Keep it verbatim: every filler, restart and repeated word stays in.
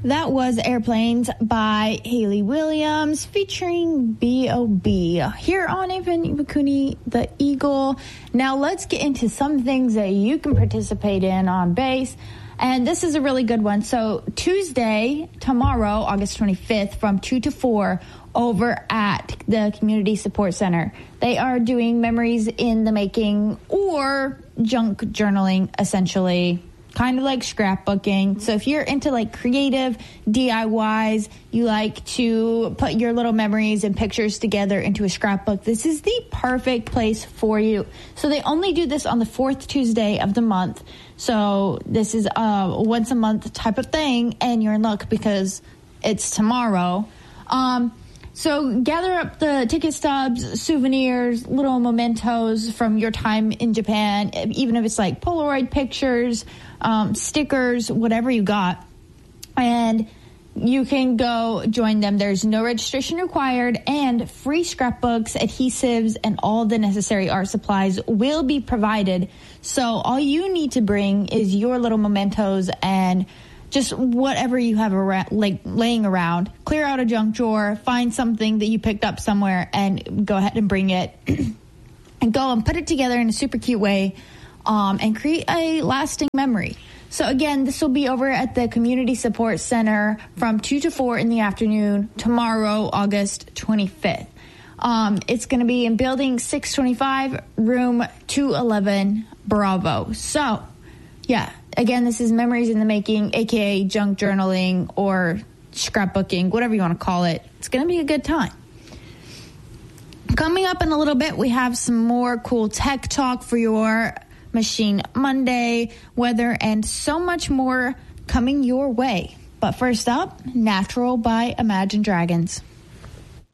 That was Airplanes by Hayley Williams featuring B O B here on Avon Iwakuni, the Eagle. Now let's get into some things that you can participate in on bass. And this is a really good one. So Tuesday, tomorrow, August twenty-fifth, from two to four, over at the Community Support Center, they are doing Memories in the Making, or junk journaling, essentially. Kind of like scrapbooking. So if you're into like creative D I Ys, you like to put your little memories and pictures together into a scrapbook, this is the perfect place for you. So they only do this on the fourth Tuesday of the month. So this is a once a month type of thing, and you're in luck because it's tomorrow. Um, So gather up the ticket stubs, souvenirs, little mementos from your time in Japan, even if it's like Polaroid pictures, um, stickers, whatever you got. And you can go join them. There's no registration required, and free scrapbooks, adhesives, and all the necessary art supplies will be provided. So all you need to bring is your little mementos and just whatever you have around, like laying around. Clear out a junk drawer, find something that you picked up somewhere, and go ahead and bring it. And go and put it together in a super cute way, um, and create a lasting memory. So again, this will be over at the Community Support Center from two to four in the afternoon, tomorrow, August twenty-fifth. Um, it's going to be in building six twenty-five, room two eleven, Bravo. So, yeah. Again, this is Memories in the Making, a k a junk journaling or scrapbooking, whatever you want to call it. It's going to be a good time. Coming up in a little bit, we have some more cool tech talk for your Machine Monday, weather, and so much more coming your way. But first up, Natural by Imagine Dragons.